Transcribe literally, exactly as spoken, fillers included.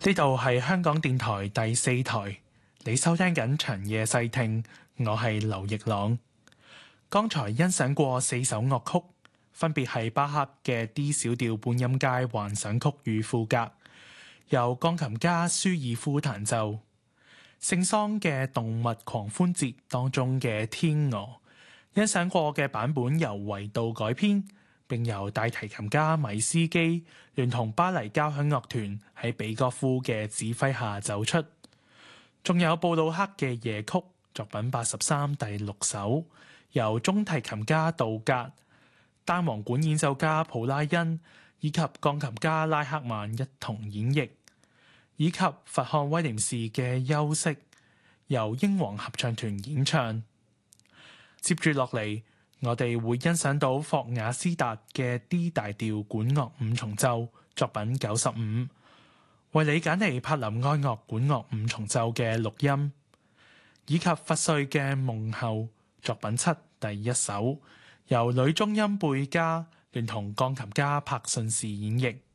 呢度係香港電台第四台，你收聽緊長夜細聽，我係劉奕朗。剛才欣賞過四首樂曲，分別係巴赫嘅 D 小調半音階幻想曲與賦格，由鋼琴家舒爾夫彈奏；聖桑嘅動物狂歡節當中嘅天鵝，欣賞過嘅版本由維杜改編，並由大提琴家米斯基聯同巴黎交響樂團喺比戈夫嘅指揮下走出。仲有布魯克嘅夜曲作品八十三第六首，由中提琴家杜格、單簧管演奏家普拉恩以及鋼琴家拉克曼一同演繹，以及佛漢威廉士嘅休息，由英皇合唱團演唱。接住落嚟，我哋會欣賞到霍雅斯達嘅 D 大調管樂五重奏作品九十五，為你揀嚟柏林愛樂管樂五重奏嘅錄音，以及佛瑞嘅夢後作品七第一首，由女中音貝加聯同鋼琴家柏順士演繹。